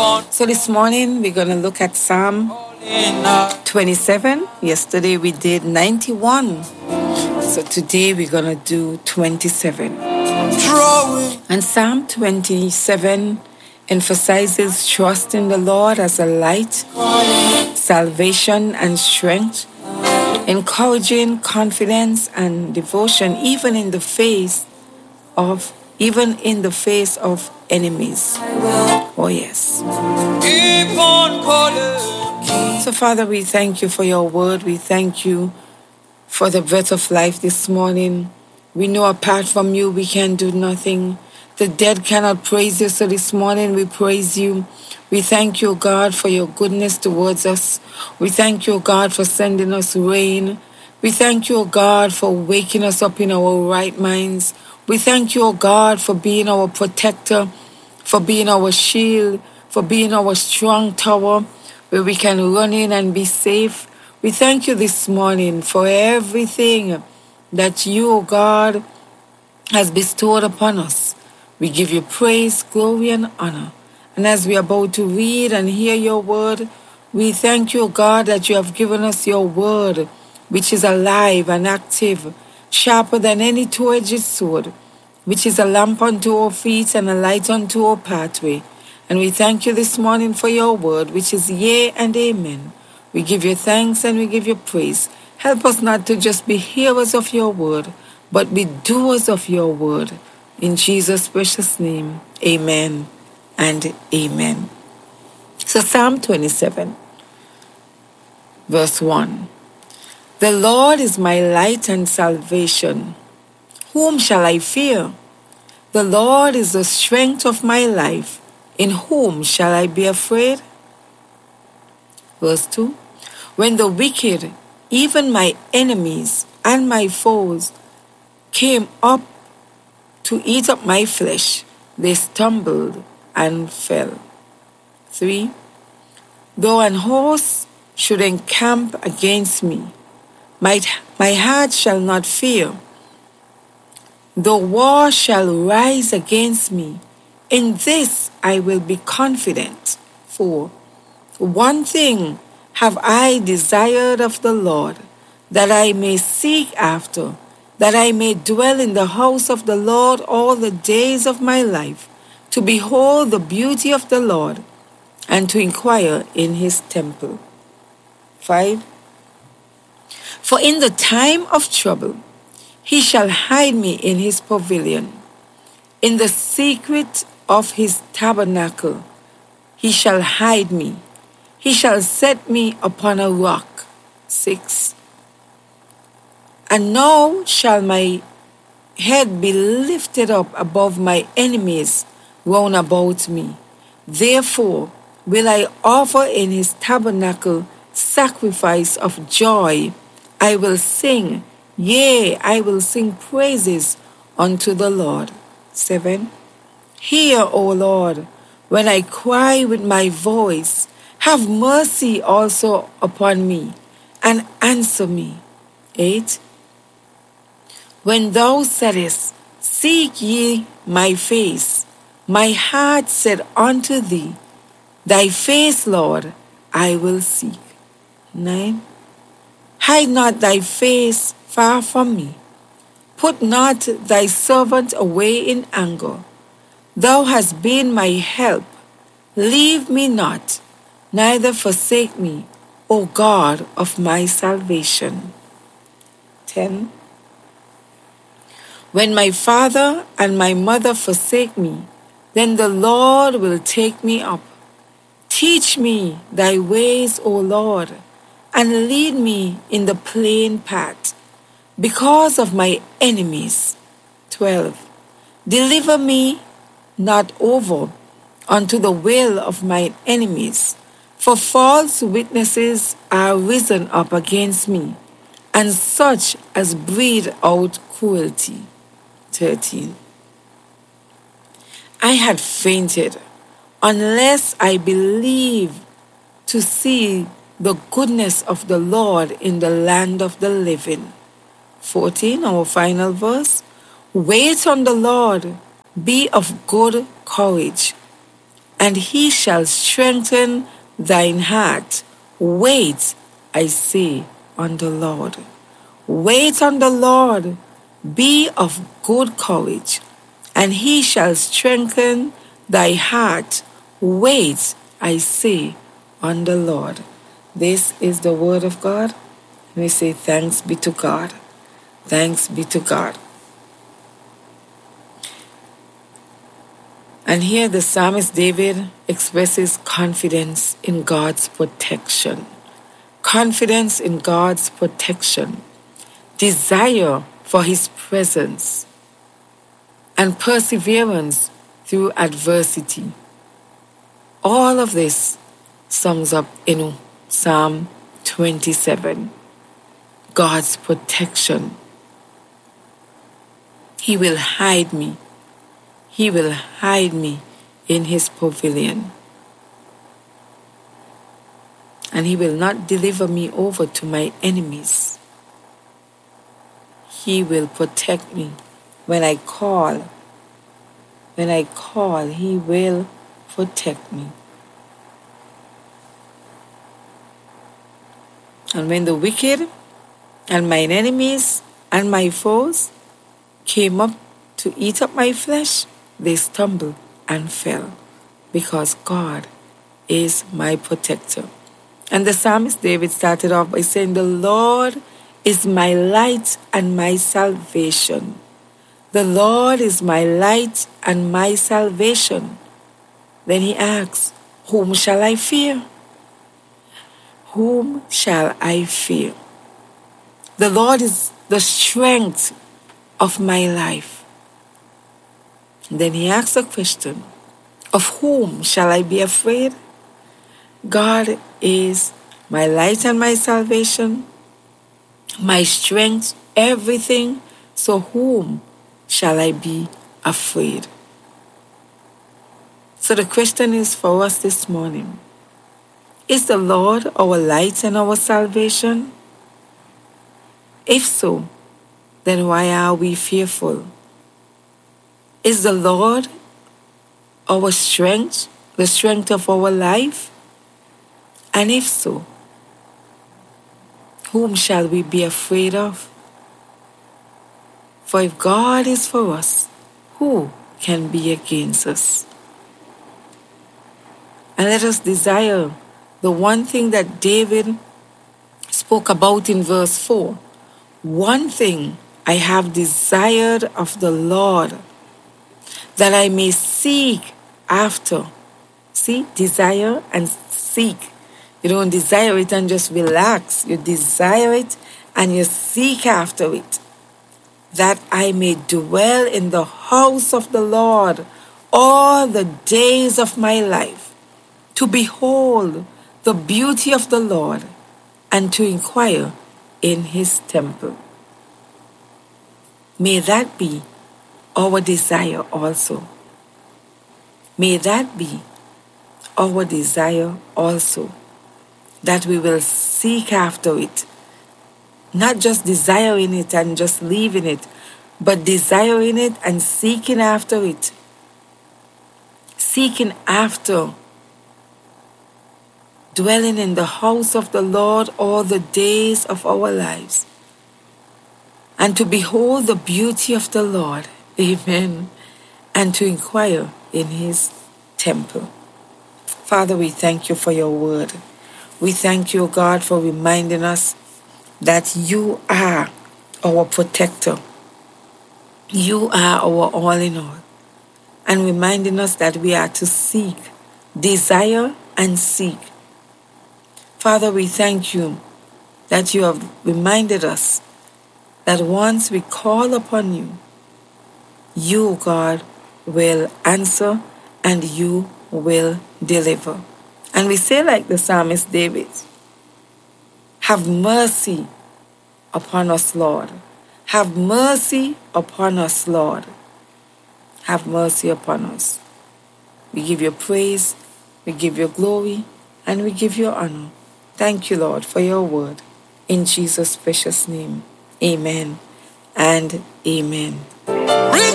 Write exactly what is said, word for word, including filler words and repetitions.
So this morning we're going to look at Psalm twenty-seven. Yesterday we did ninety-one. So today we're going to do twenty-seven. And Psalm twenty-seven emphasizes trust in the Lord as a light, salvation and strength, encouraging confidence and devotion even in the face of even in the face of enemies. Oh yes. So Father, we thank you for your word. We thank you for the breath of life this morning. We know apart from you we can do nothing. The dead cannot praise you, so this morning we praise you. We thank you, God, for your goodness towards us. We thank you, God, for sending us rain. We thank you, God, for waking us up in our right minds. We thank you, God, for being our protector, for being our shield, for being our strong tower where we can run in and be safe. We thank you this morning for everything that you, God, has bestowed upon us. We give you praise, glory, and honor. And as we are about to read and hear your word, we thank you, God, that you have given us your word, which is alive and active, sharper than any two-edged sword, which is a lamp unto our feet and a light unto our pathway. And we thank you this morning for your word, which is yea and amen. We give you thanks and we give you praise. Help us not to just be hearers of your word, but be doers of your word. In Jesus' precious name, amen and amen. So Psalm twenty-seven, verse one. The Lord is my light and salvation. Whom shall I fear? The Lord is the strength of my life. In whom shall I be afraid? Verse two. When the wicked, even my enemies and my foes, came up to eat up my flesh, they stumbled and fell. Three. Though an host should encamp against me, my, my heart shall not fear. Though war shall rise against me, in this I will be confident. Four. One thing have I desired of the Lord, that I may seek after, that I may dwell in the house of the Lord all the days of my life, to behold the beauty of the Lord, and to inquire in his temple. Five. For in the time of trouble he shall hide me in his pavilion. In the secret of his tabernacle he shall hide me. He shall set me upon a rock. Six. And now shall my head be lifted up above my enemies round about me. Therefore will I offer in his tabernacle sacrifice of joy. I will sing, yea, I will sing praises unto the Lord. Seven. Hear, O Lord, when I cry with my voice. Have mercy also upon me, and answer me. Eight. When thou saidest, seek ye my face, my heart said unto thee, thy face, Lord, I will seek. Nine. Hide not thy face far from me. Put not thy servant away in anger. Thou hast been my help. Leave me not, neither forsake me, O God of my salvation. Ten. When my father and my mother forsake me, then the Lord will take me up. Teach me thy ways, O Lord, and lead me in the plain path, because of my enemies. Twelve. Deliver me not over unto the will of mine enemies, for false witnesses are risen up against me, and such as breathe out cruelty. Thirteen. I had fainted unless I believed to see the goodness of the Lord in the land of the living. Fourteen, our final verse. Wait on the Lord, be of good courage, and he shall strengthen thine heart. Wait, I say, on the Lord. Wait on the Lord. Be of good courage, and he shall strengthen thy heart. Wait, I say, on the Lord. This is the word of God. We say thanks be to God. Thanks be to God. And here the psalmist David expresses confidence in God's protection. Confidence in God's protection. Desire for his presence. And perseverance through adversity. All of this sums up in Psalm twenty-seven. God's protection. He will hide me. He will hide me in his pavilion. And he will not deliver me over to my enemies. He will protect me. When I call, when I call, he will protect me. And when the wicked and mine enemies and my foes came up to eat up my flesh, they stumbled and fell, because God is my protector. And the psalmist David started off by saying, the Lord is my light and my salvation. The Lord is my light and my salvation. Then he asks, whom shall I fear? Whom shall I fear? The Lord is the strength of my life. Then he asks a question, of whom shall I be afraid? God is my light and my salvation, my strength, everything. So whom shall I be afraid? So the question is for us this morning, is the Lord our light and our salvation? If so, then why are we fearful? Is the Lord our strength, the strength of our life? And if so, whom shall we be afraid of? For if God is for us, who can be against us? And let us desire the one thing that David spoke about in verse four. One thing I have desired of the Lord, that I may seek after. See, desire and seek. You don't desire it and just relax. You desire it and you seek after it. That I may dwell in the house of the Lord all the days of my life, to behold the beauty of the Lord and to inquire in his temple. May that be our desire also. May that be our desire also, that we will seek after it. Not just desiring it and just leaving it, but desiring it and seeking after it. Seeking after dwelling in the house of the Lord all the days of our lives, and to behold the beauty of the Lord. Amen. And to inquire in his temple. Father, we thank you for your word. We thank you, God, for reminding us that you are our protector. You are our all in all. And reminding us that we are to seek, desire, and seek. Father, we thank you that you have reminded us that once we call upon you, you, God, will answer and you will deliver. And we say like the psalmist David, have mercy upon us, Lord. Have mercy upon us, Lord. Have mercy upon us. We give you praise, we give you glory, and we give you honor. Thank you, Lord, for your word. In Jesus' precious name, amen and amen.